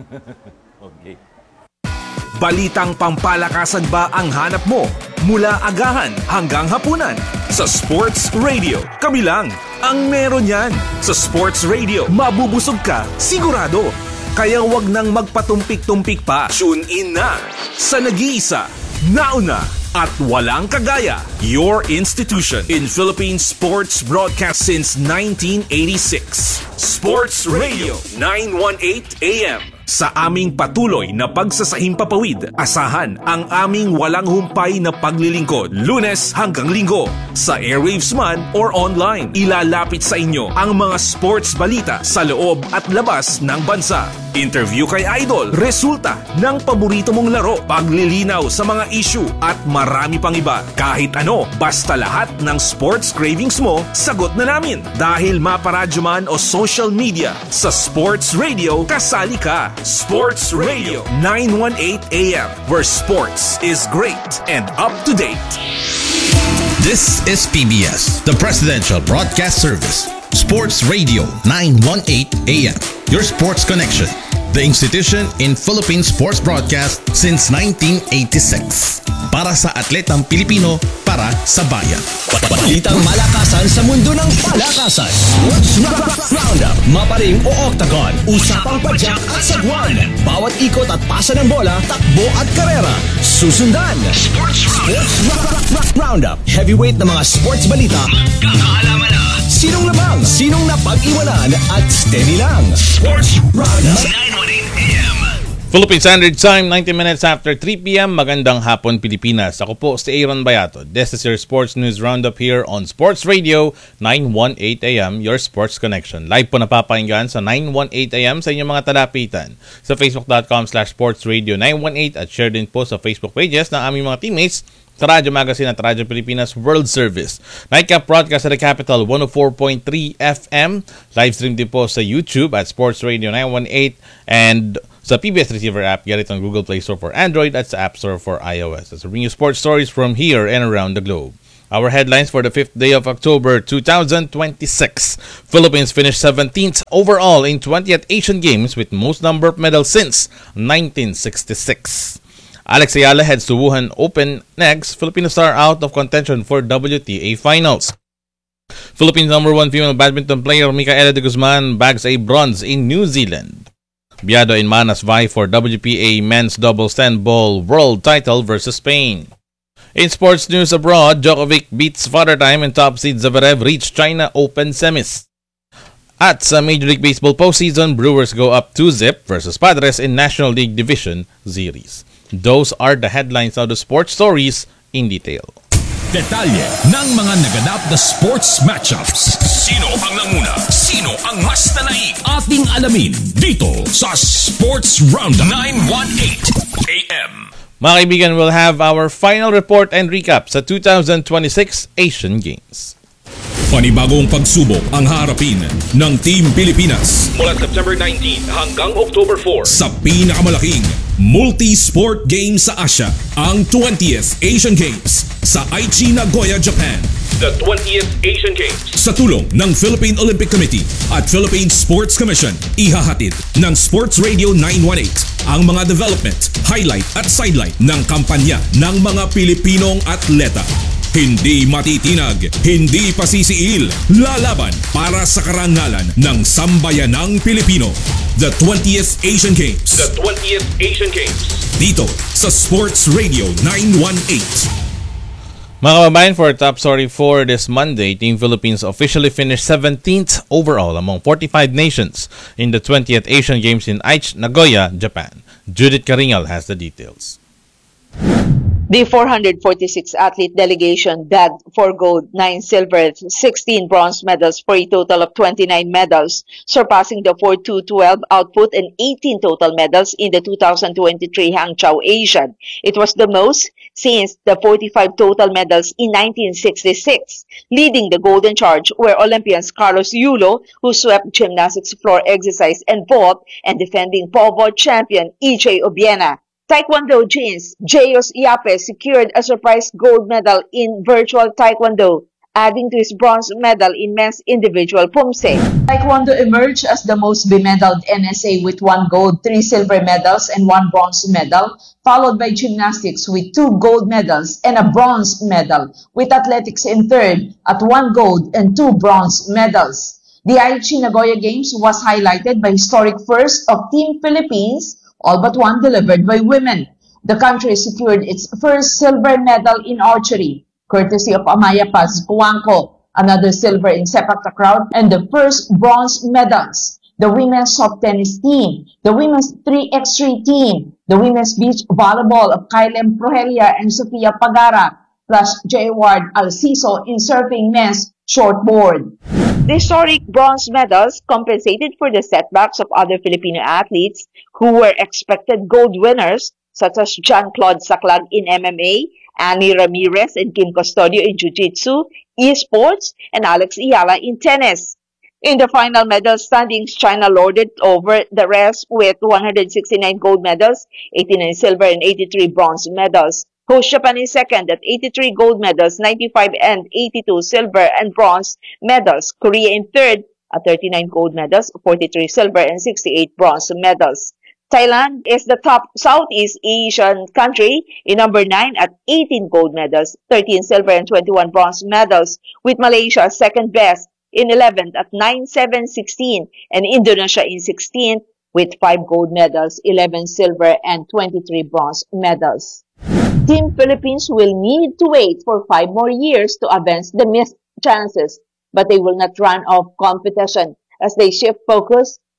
Balitang pampalakasan ba ang hanap mo? Mula agahan hanggang hapunan sa Sports Radio. Kami lang ang meron yan. Sa Sports Radio, mabubusog ka sigurado. Kaya wag nang magpatumpik-tumpik pa. Tune in na sa nag-iisa, nauna at walang kagaya, your institution in Philippine sports broadcast since nineteen eighty-six. Sports Radio nine eighteen A M. Sa aming patuloy na pagsasahing papawid, asahan ang aming walang humpay na paglilingkod, Lunes hanggang Linggo. Sa airwaves man or online, ilalapit sa inyo ang mga sports balita sa loob at labas ng bansa. Interview kay Idol, resulta ng paborito mong laro, paglilinaw sa mga issue at marami pang iba. Kahit ano, basta lahat ng sports cravings mo, sagot na namin. Dahil maparadyo man o social media, sa Sports Radio, kasali ka. Sports Radio nine eighteen A M, where sports is great and up to date. This is P B S, the Presidential Broadcast Service. Sports Radio nine eighteen A M, your sports connection. The institution in Philippine sports broadcast since nineteen eighty-six. Para sa atletang Pilipino, para sa bayan. Balitang malakasan sa mundo ng palakasan. Sports Roundup, maparing o octagon, usapang padyak at sagwan. Bawat ikot at pasa ng bola, takbo at karera. Susundan. Sports Roundup, heavyweight na mga sports balita. Magkakaalaman na. Sinong labang, sinong napag-iwanan at steady lang. Sports Roundup. nine eighteen A M. Philippine Standard Time, ninety minutes after three p.m. Magandang hapon, Pilipinas. Ako po si Aaron Bayato. This is your Sports News Roundup here on Sports Radio nine eighteen A M, your sports connection. Live po napapakinggan sa nine eighteen A M sa inyong mga talapitan. Sa facebook.com slash sportsradio918 at share din po sa Facebook pages ng aming mga teammates sa Radyo Magazine at Radyo Pilipinas World Service. Nightcap broadcast at the Capital one oh four point three F M. Live stream din po sa YouTube at Sports Radio nine eighteen and sa P B S Receiver app. Get it on Google Play Store for Android at sa App Store for iOS. As we bring you sports stories from here and around the globe. Our headlines for the fifth day of October twenty twenty-six. Philippines finished seventeenth overall in twentieth Asian Games with most number of medals since nineteen sixty-six. Alex Ayala heads to Wuhan Open next. Filipino star out of contention for W T A Finals. Philippines number one female badminton player Micaela de Guzman bags a bronze in New Zealand. Biado and Manas vie for W P A men's doubles ten ball world title versus Spain. In sports news abroad, Djokovic beats Father Time and top seed Zverev reach China Open semis. At sa Major League Baseball postseason, Brewers go up two zip versus Padres in National League Division Series. Those are the headlines of the sports stories in detail. Detalye ng mga naganap na sports matchups. Sino ang nanguna? Sino ang mas nanaig? Ating alamin dito sa Sports Roundup nine eighteen A M. Mga kaibigan, we'll have our final report and recap sa twenty twenty-six Asian Games. Panibagong pagsubok ang harapin ng Team Pilipinas mula September nineteenth hanggang October fourth sa pinakamalaking multi-sport game sa Asia, ang twentieth Asian Games sa Aichi, Nagoya, Japan. The twentieth Asian Games. Sa tulong ng Philippine Olympic Committee at Philippine Sports Commission, ihahatid ng Sports Radio nine eighteen ang mga development, highlight at sidelight ng kampanya ng mga Pilipinong atleta. Hindi matitinag, hindi pasisiil, lalaban para sa karangalan ng sambayanang Pilipino. The twentieth Asian Games. The twentieth Asian Games. Dito sa Sports Radio nine eighteen. Mga kababayan, for top story for this Monday, Team Philippines officially finished seventeenth overall among forty-five nations in the twentieth Asian Games in Aichi, Nagoya, Japan. Judith Caringal has the details. The four hundred forty-six athlete delegation bagged four gold, nine silver, sixteen bronze medals for a total of twenty-nine medals, surpassing the four two twelve output and eighteen total medals in the two thousand twenty-three Hangzhou Asian. It was the most since the forty-five total medals in nineteen sixty-six. Leading the golden charge were Olympians Carlos Yulo, who swept gymnastics floor exercise and vault, and defending pole vault champion E J Obiena. Taekwondo Jeans, Jayos Yape secured a surprise gold medal in virtual Taekwondo, adding to his bronze medal in men's individual Pumse. Taekwondo emerged as the most bemedaled N S A with one gold, three silver medals, and one bronze medal, followed by gymnastics with two gold medals and a bronze medal, with athletics in third at one gold and two bronze medals. The Aichi Nagoya Games was highlighted by historic first of Team Philippines, all but one delivered by women. The country secured its first silver medal in archery, courtesy of Amaya Paz Puangco, another silver in sepak takraw, and the first bronze medals. The women's soft tennis team, the women's three by three team, the women's beach volleyball of Kylem Prohelia and Sofia Pagara, plus J. Ward Alciso in surfing men's shortboard. The historic bronze medals compensated for the setbacks of other Filipino athletes who were expected gold winners, such as Jean-Claude Saclag in M M A, Annie Ramirez and Kim Custodio in Jiu-Jitsu, esports, and Alex Ayala in tennis. In the final medal standings, China lorded over the rest with one hundred sixty-nine gold medals, eighty-nine silver, and eighty-three bronze medals. Host Japan is second at eighty-three gold medals, ninety-five and eighty-two silver and bronze medals. Korea in third at thirty-nine gold medals, forty-three silver, and sixty-eight bronze medals. Thailand is the top Southeast Asian country in number nine at eighteen gold medals, thirteen silver, and twenty-one bronze medals, with Malaysia second best in eleventh at nine, seven, sixteen, and Indonesia in sixteenth with five gold medals, eleven silver, and twenty-three bronze medals. Team Philippines will need to wait for five more years to avenge the missed chances, but they will not run off competition as they shift focus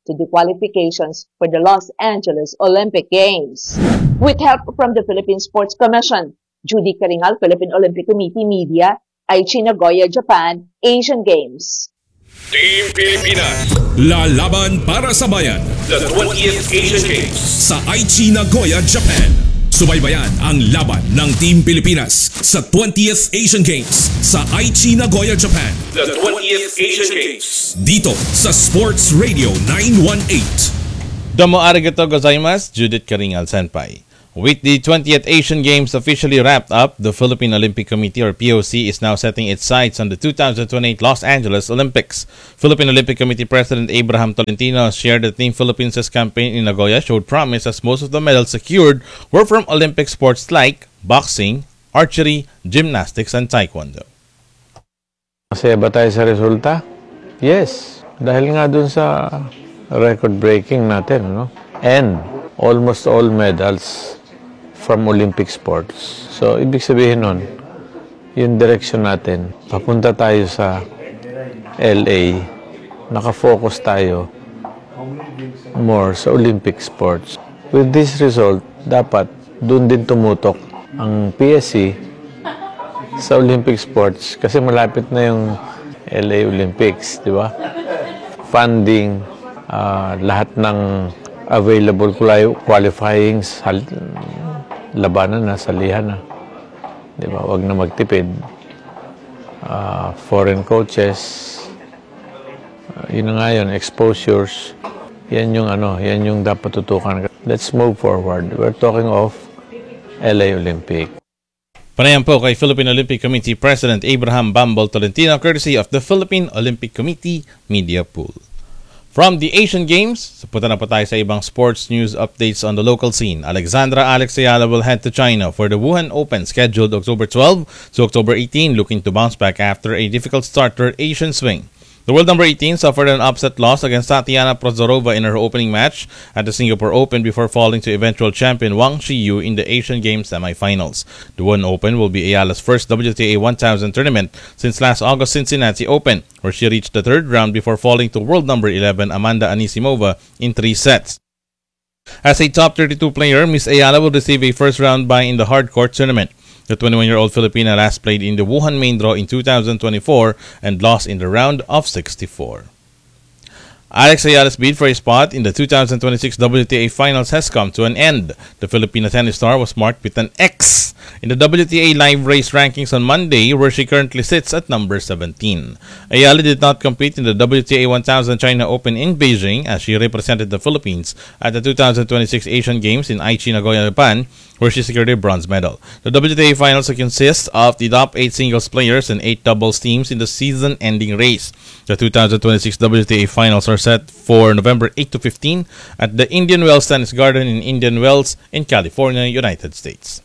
to the qualifications for the Los Angeles Olympic Games. With help from the Philippine Sports Commission, Judy Karingal, Philippine Olympic Committee Media, Aichi Nagoya, Japan, Asian Games. Team Pilipinas. Lalaban para sa bayan. The twentieth Asian Games. Sa Aichi Nagoya, Japan. Subaybayan ang laban ng Team Pilipinas sa twentieth Asian Games sa Aichi Nagoya, Japan. The twentieth Asian Games. Dito sa Sports Radio nine one eight. Domo arigato gozaimasu, Judith Karingal Senpai. With the twentieth Asian Games officially wrapped up, the Philippine Olympic Committee or P O C is now setting its sights on the two thousand twenty-eight Los Angeles Olympics. Philippine Olympic Committee President Abraham Tolentino shared that Team Philippines' campaign in Nagoya showed promise as most of the medals secured were from Olympic sports like boxing, archery, gymnastics, and taekwondo. Masaya ba tayo sa resulta? Yes. Dahil nga dun sa record-breaking natin, no? And almost all medals from Olympic sports. So, ibig sabihin nun, yung direction natin, papunta tayo sa L A, nakafocus tayo more sa Olympic sports. With this result, dapat dun din tumutok ang P S C sa Olympic sports kasi malapit na yung L A Olympics, di ba? Funding, uh, lahat ng available qualifying labanan na, salihan na. Di ba? Huwag na magtipid. Uh, foreign coaches, uh, yun na nga yun, exposures, yan yung ano, yan yung dapat tutukan. Let's move forward. We're talking of L A Olympic. Panayan po kay Philippine Olympic Committee President Abraham Bambol Tolentino courtesy of the Philippine Olympic Committee Media Pool. From the Asian Games, punta na po tayo sa ibang sports news updates on the local scene. Alexandra Alex Ayala will head to China for the Wuhan Open scheduled October twelfth to October eighteenth, looking to bounce back after a difficult start to her Asian swing. The world number eighteen suffered an upset loss against Tatiana Prozorova in her opening match at the Singapore Open before falling to eventual champion Wang Shiyu in the Asian Games semifinals. The Wuhan Open will be Ayala's first W T A one thousand tournament since last August Cincinnati Open, where she reached the third round before falling to world number eleven Amanda Anisimova in three sets. As a top thirty-two player, Miss Ayala will receive a first-round bye in the hardcourt tournament. The twenty-one-year-old Filipina last played in the Wuhan main draw in two thousand twenty-four and lost in the round of sixty-four. Alex Ayala's bid for a spot in the two thousand twenty-six W T A Finals has come to an end. The Filipina tennis star was marked with an X in the W T A Live Race rankings on Monday, where she currently sits at number seventeen. Ayala did not compete in the W T A one thousand China Open in Beijing as she represented the Philippines at the two thousand twenty-six Asian Games in Aichi, Nagoya, Japan, where she secured a bronze medal. The W T A Finals consists of the top eight singles players and eight doubles teams in the season-ending race. The two thousand twenty-six W T A Finals are set for November eighth to fifteenth at the Indian Wells Tennis Garden in Indian Wells in California, United States.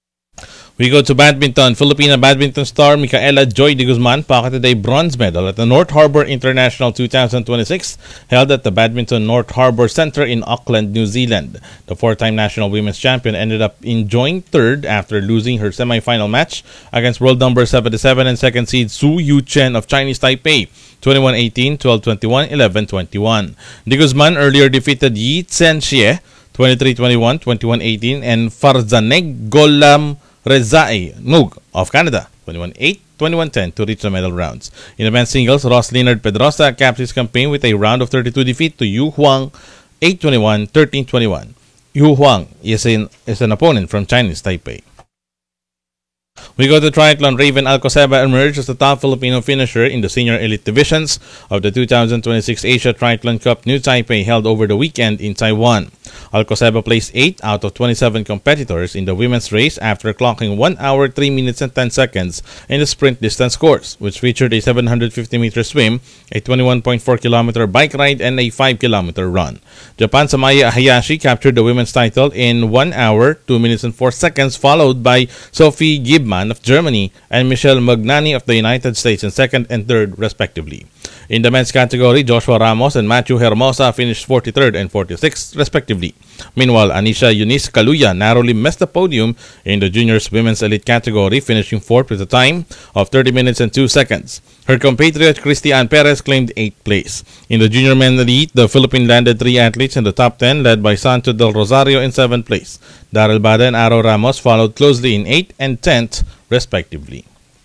We go to badminton. Filipina badminton star Micaela Joy de Guzman pocketed a bronze medal at the North Harbour International twenty twenty-six held at the Badminton North Harbour Centre in Auckland, New Zealand. The four-time national women's champion ended up enjoying third after losing her semi-final match against world number seventy-seven and second seed Su Yu Chen of Chinese Taipei, twenty-one eighteen, twelve twenty-one, eleven twenty-one. De Guzman earlier defeated Yi Tsen Xie, twenty-three twenty-one, twenty-one eighteen, and Farzaneh Golam Rezai Nug of Canada, twenty-one eight, twenty-one ten to reach the medal rounds. In the men's singles, Ross Leonard Pedrosa capped his campaign with a round of thirty-two defeat to Yu Huang, eight twenty-one, thirteen twenty-one. Yu Huang is an, is an opponent from Chinese Taipei. We go to triathlon. Raven Alcoceba emerged as the top Filipino finisher in the senior elite divisions of the two thousand twenty-six Asia Triathlon Cup New Taipei held over the weekend in Taiwan. Alcoceba placed eight out of twenty-seven competitors in the women's race after clocking one hour, three minutes and ten seconds in the sprint distance course, which featured a seven hundred fifty meter swim, a twenty-one point four kilometer bike ride, and a five kilometer run. Japan's Amaya Hayashi captured the women's title in one hour, two minutes and four seconds, followed by Sophie Gibman of Germany and Michelle Magnani of the United States in second and third, respectively. In the men's category, Joshua Ramos and Matthew Hermosa finished forty-third and forty-sixth, respectively. respectively. Meanwhile, Anisha Eunice Kaluya narrowly missed the podium in the juniors women's elite category, finishing fourth with a time of thirty minutes and two seconds. Her compatriot Christy Ann Perez claimed eighth place. In the junior men elite, the Philippines landed three athletes in the top ten, led by Santo del Rosario in seventh place. Daryl Bada and Aro Ramos followed closely in eighth and tenth, respectively.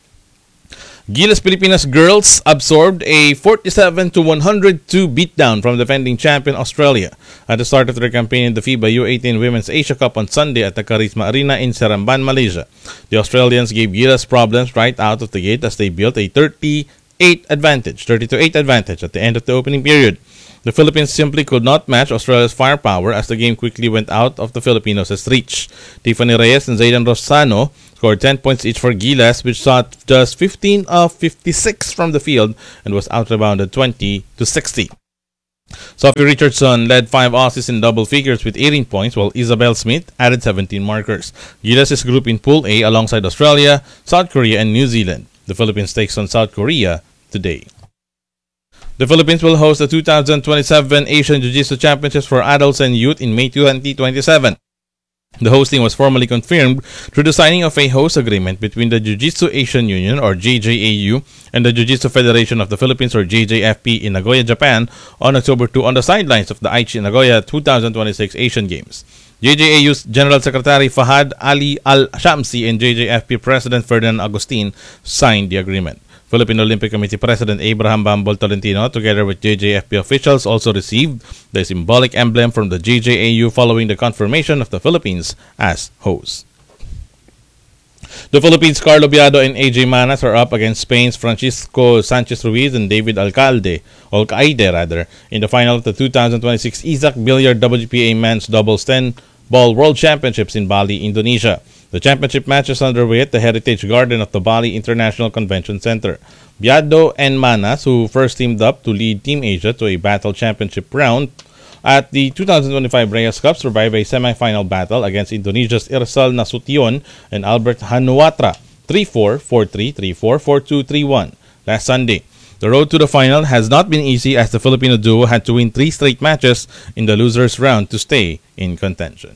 Gilas Pilipinas girls absorbed a forty-seven to one hundred two beatdown from defending champion Australia at the start of their campaign in the FIBA U eighteen Women's Asia Cup on Sunday at the Karisma Arena in Seremban, Malaysia. The Australians gave Gilas problems right out of the gate as they built a thirty-eight advantage, thirty to eight advantage at the end of the opening period. The Philippines simply could not match Australia's firepower as the game quickly went out of the Filipinos' reach. Tiffany Reyes and Zaydan Rosano scored ten points each for Gilas, which shot just fifteen of fifty-six from the field and was out-rebounded twenty to sixty. Sophie Richardson led five Aussies in double figures with eighteen points, while Isabel Smith added seventeen markers. Gilas is grouped in Pool A alongside Australia, South Korea, and New Zealand. The Philippines takes on South Korea today. The Philippines will host the two thousand twenty-seven Asian Jiu-Jitsu Championships for adults and youth in May twenty twenty-seven. The hosting was formally confirmed through the signing of a host agreement between the Jiu-Jitsu Asian Union, or J J A U, and the Jiu-Jitsu Federation of the Philippines, or J J F P, in Nagoya, Japan on October second on the sidelines of the Aichi Nagoya two thousand twenty-six Asian Games. J J A U's General Secretary Fahad Ali Al-Shamsi and J J F P President Ferdinand Agustin signed the agreement. Philippine Olympic Committee President Abraham Bambol Tolentino, together with J J F P officials, also received the symbolic emblem from the J J A U following the confirmation of the Philippines as host. The Philippines' Carlo Biado and A J Manas are up against Spain's Francisco Sanchez Ruiz and David Alcalde, Alcaide rather, in the final of the two thousand twenty-six Izak Billiard W P A Men's Doubles ten Ball World Championships in Bali, Indonesia. The championship match is underway at the Heritage Garden of the Bali International Convention Center. Biado and Manas, who first teamed up to lead Team Asia to a battle championship round at the two thousand twenty-five Reyes Cup, survived a semi-final battle against Indonesia's Irsal Nasution and Albert Hanuatra three four, four three, three four, four two, three one last Sunday. The road to the final has not been easy as the Filipino duo had to win three straight matches in the losers round to stay in contention.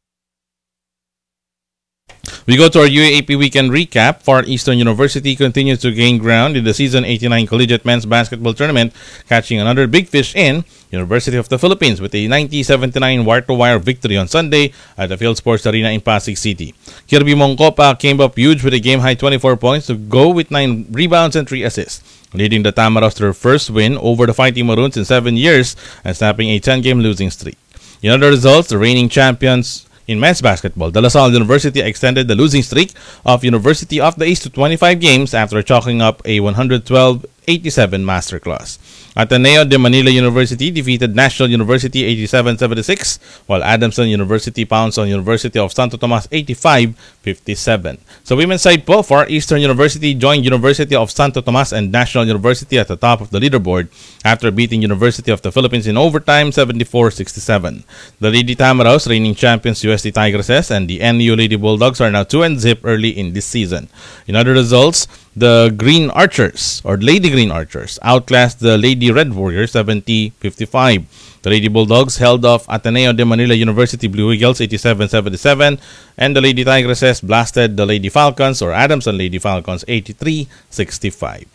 We go to our U A A P weekend recap. Far Eastern University continues to gain ground in the Season eighty-nine Collegiate Men's Basketball Tournament, catching another big fish in University of the Philippines with a ninety seventy-nine wire-to-wire victory on Sunday at the Field Sports Arena in Pasig City. Kirby Moncopa came up huge with a game-high twenty-four points to go with nine rebounds and three assists, leading the Tamaraws to their first win over the Fighting Maroons in seven years and snapping a ten-game losing streak. In other results, the reigning champions in men's basketball, De La Salle University extended the losing streak of University of the East to twenty-five games after chalking up a one twelve eighty-seven masterclass. Ateneo de Manila University defeated National University eighty-seven seventy-six, while Adamson University pounced on University of Santo Tomas eighty-five fifty-seven. So women's side po, Far Eastern University joined University of Santo Tomas and National University at the top of the leaderboard after beating University of the Philippines in overtime seventy-four sixty-seven. The Lady Tamaraws, reigning champions U S T Tigresses, and the N U Lady Bulldogs are now two and zip early in this season. In other results, the Green Archers, or Lady Green Archers, outclassed the Lady Red Warriors seventy fifty-five. The Lady Bulldogs held off Ateneo de Manila University Blue Eagles eighty-seven seventy-seven, and the Lady Tigresses blasted the Lady Falcons, or Adamson Lady Falcons, eighty-three sixty-five.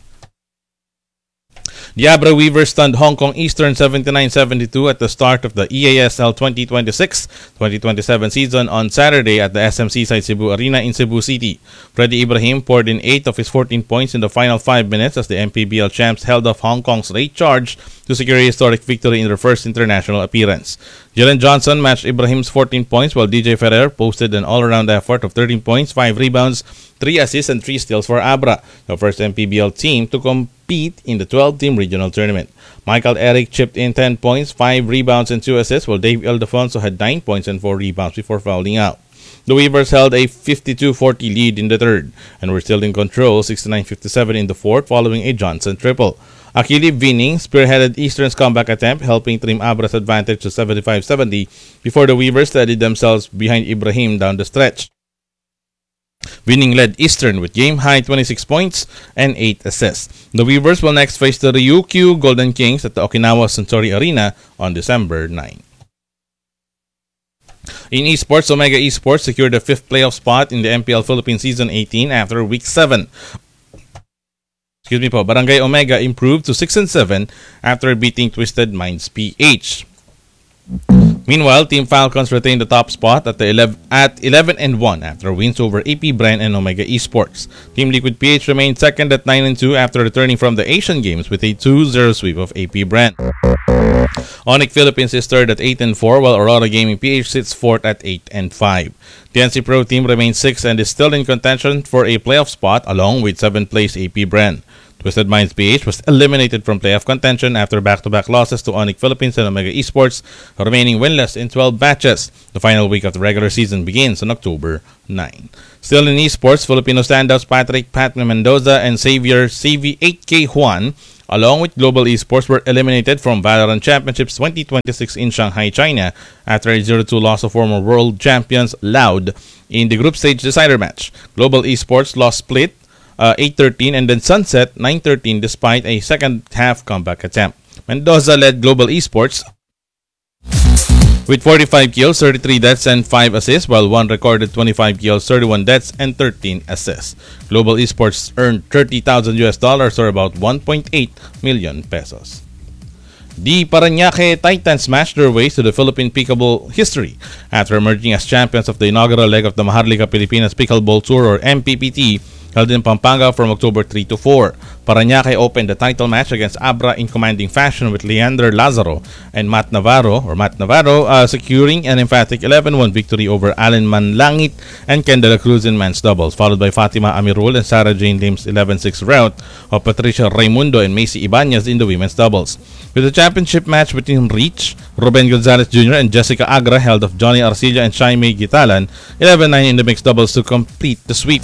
The Abra Weavers stunned Hong Kong Eastern seventy-nine seventy-two at the start of the E A S L twenty twenty-six twenty twenty-seven season on Saturday at the S M C Side Cebu Arena in Cebu City. Freddy Ibrahim poured in eight of his fourteen points in the final five minutes as the M P B L champs held off Hong Kong's late charge to secure a historic victory in their first international appearance. Jalen Johnson matched Ibrahim's fourteen points, while D J Ferrer posted an all-around effort of thirteen points, five rebounds, three assists, and three steals for Abra, the first M P B L team to compete in the twelve-team regional tournament. Michael Eric chipped in ten points, five rebounds, and two assists, while Dave Ildefonso had nine points and four rebounds before fouling out. The Weavers held a fifty-two forty lead in the third and were still in control sixty-nine fifty-seven in the fourth following a Johnson triple. Akili Vining spearheaded Eastern's comeback attempt, helping trim Abra's advantage to seventy-five seventy before the Weavers steadied themselves behind Ibrahim down the stretch. Vining led Eastern with game-high twenty-six points and eight assists. The Weavers will next face the Ryukyu Golden Kings at the Okinawa Suntory Arena on December ninth. In esports, Omega Esports secured the fifth playoff spot in the M P L Philippines Season eighteen after Week seven. Excuse me po, Barangay Omega improved to six and seven after beating Twisted Minds P H. Meanwhile, Team Falcons retained the top spot at the eleven at eleven and one after wins over A P Bren and Omega Esports. Team Liquid P H remained second at nine and two after returning from the Asian Games with a two zero sweep of A P Bren. Onyx Philippines is third at eight and four, while Aurora Gaming P H sits fourth at eight and five. The N C Pro team remains sixth and is still in contention for a playoff spot along with seventh place A P Bren. Twisted Minds P H was eliminated from playoff contention after back-to-back losses to Onyx Philippines and Omega Esports, remaining winless in twelve matches. The final week of the regular season begins on October ninth. Still in esports, Filipino standouts Patrick Patman Mendoza and Xavier C V eight K Juan, along with Global Esports, were eliminated from Valorant Championships twenty twenty-six in Shanghai, China, after a zero two loss of former world champions Loud in the group stage decider match. Global Esports lost split Uh, eight thirteen and then sunset nine thirteen despite a second half comeback attempt. Mendoza led Global Esports with forty-five kills, thirty-three deaths, and five assists, while one recorded twenty-five kills, thirty-one deaths, and thirteen assists. Global Esports earned thirty thousand U S dollars or about one point eight million pesos. The Parañaque Titans smashed their ways to the Philippine Pickleball history after emerging as champions of the inaugural leg of the Maharlika Pilipinas Pickleball Tour or M P P T held in Pampanga from October third to fourth. Parañaque opened the title match against Abra in commanding fashion with Leander Lazaro and Matt Navarro or Matt Navarro uh, securing an emphatic eleven one victory over Alan Manlangit and Ken De La Cruz in men's doubles, followed by Fatima Amirul and Sarah Jane Lim's eleven six rout of Patricia Raimundo and Macy Ibanez in the women's doubles. With the championship match between Reach, Ruben Gonzalez Junior and Jessica Agra held of Johnny Arcilla and Jaime Gitalan eleven nine in the mixed doubles to complete the sweep.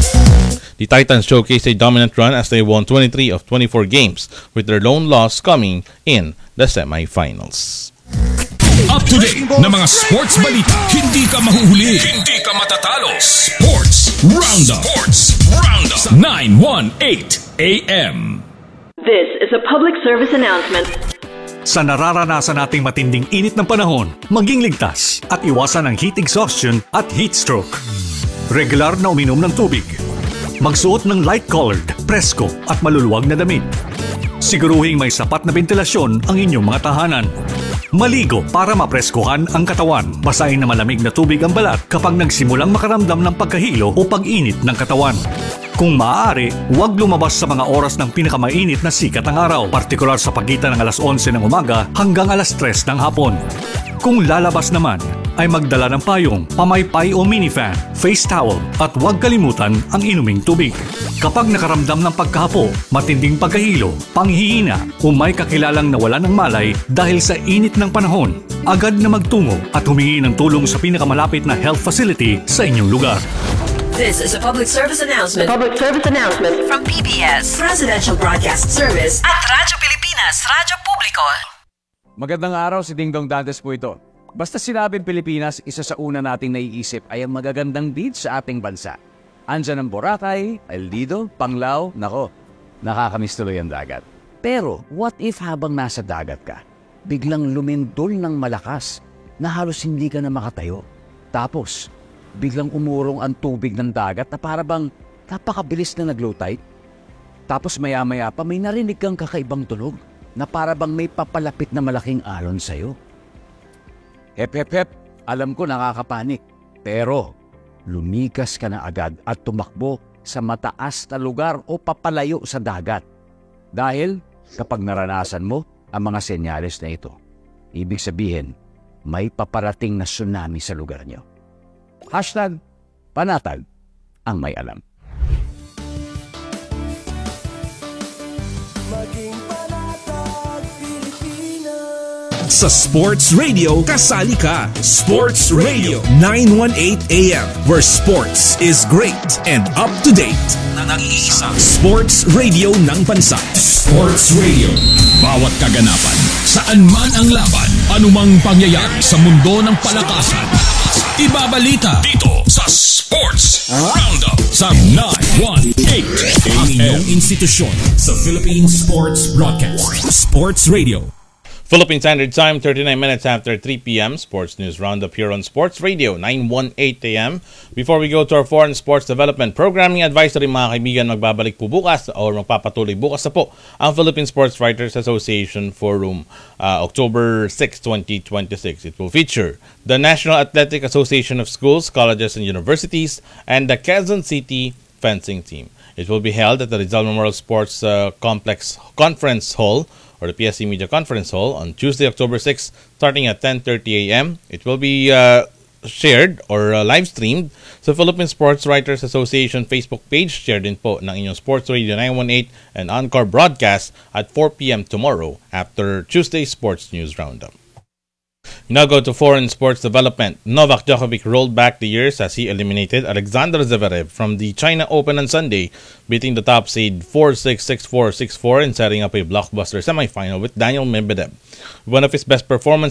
The Titans showcased a dominant run as they won twenty-three of twenty-four games, with their lone loss coming in the semifinals. Up to date na mga sports balita, hindi ka mahuhuli, hindi ka matatalo. Sports Roundup. Sports Roundup. nine eighteen A M. This is a public service announcement. Sa nararanasan nating matinding init ng panahon, maging ligtas at iwasan ang heat exhaustion at heat stroke. Regular na uminom ng tubig. Magsuot ng light-colored, presko at maluluwag na damit. Siguruhing may sapat na ventilasyon ang inyong mga tahanan. Maligo para mapreskuhan ang katawan. Basahin na malamig na tubig ang balat kapag nagsimulang makaramdam ng pagkahilo o pag-init ng katawan. Kung maaari, huwag lumabas sa mga oras ng pinakamainit na sikat ng araw, partikular sa pagitan ng alas onse ng umaga hanggang alas tres ng hapon. Kung lalabas naman, ay magdala ng payong, pamaypay o minifan, face towel at huwag kalimutan ang inuming tubig. Kapag nakaramdam ng pagkahapo, matinding pagkahilo, panghihina o may kakilalang nawala ng malay dahil sa init ng panahon, agad na magtungo at humingi ng tulong sa pinakamalapit na health facility sa inyong lugar. This is a public service announcement. Public service announcement from P B S Presidential Broadcast Service at Radyo Pilipinas, Radyo Publiko. Magandang araw, si Dingdong Dantes po ito. Basta sinabing Pilipinas, isa sa una nating naiisip ay ang magagandang beach sa ating bansa. Andyan ang Boracay, El Nido, Panglao, nako, nakakamiss tuloy ang dagat. Pero what if habang nasa dagat ka, biglang lumindol ng malakas na halos hindi ka na makatayo? Tapos, biglang umurong ang tubig ng dagat na para bang napakabilis na nag-low tide? Tapos maya-maya pa may narinig kang kakaibang tunog na para bang may papalapit na malaking alon sa'yo. Hep, hep, hep, alam ko nakakapanik. Pero lumikas ka na agad at tumakbo sa mataas na lugar o papalayo sa dagat. Dahil kapag naranasan mo ang mga senyales na ito, ibig sabihin may paparating na tsunami sa lugar nyo. Hashtag panatag ang may alam. Sa Sports Radio, kasali ka. Sports Radio nine eighteen A M, where sports is great and up to date. Nang-iisang Sports Radio ng bansa. Sports Radio. Bawat kaganapan, saan man ang laban, anumang pangyayari sa mundo ng palakasan. Ibabalita dito sa Sports Roundup sa nine eighteen A M. Ang inyong institusyon sa Philippine Sports Broadcast. Sports Radio. Philippine Standard Time, thirty-nine minutes after three p.m. Sports News Roundup here on Sports Radio, nine eighteen a.m. Before we go to our foreign sports development programming advisory, mga kaibigan, magbabalik po bukas or magpapatuloy bukas na po ang Philippine Sports Writers Association Forum uh, October sixth, twenty twenty-six. It will feature the National Athletic Association of Schools, Colleges, and Universities and the Quezon City Fencing Team. It will be held at the Rizal Memorial Sports uh, Complex Conference Hall or the P S C Media Conference Hall on Tuesday, October sixth, starting at ten thirty a.m. It will be uh, shared or uh, live streamed sa Philippine Sports Writers Association Facebook page. Shared din po ng inyong Sports Radio nine eighteen and Encore broadcast at four p.m. tomorrow after Tuesday's Sports News Roundup. We now go to foreign sports development. Novak Djokovic rolled back the years as he eliminated Alexander Zverev from the China Open on Sunday, beating the top seed four six, six four, six four and setting up a blockbuster semifinal with Daniil Medvedev. One of his best performances